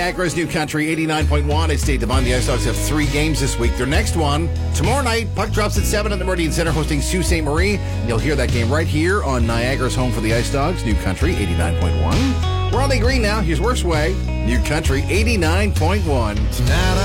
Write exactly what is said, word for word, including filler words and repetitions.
Niagara's New Country, eighty-nine point one. It's Dave Devine. The Ice Dogs have three games this week. Their next one, tomorrow night, puck drops at seven at the Meridian Center, hosting Sault Ste. Marie. You'll hear that game right here on Niagara's home for the Ice Dogs, New Country, eighty-nine point one. We're on the green now. Here's Worst Way, New Country, eighty-nine point one.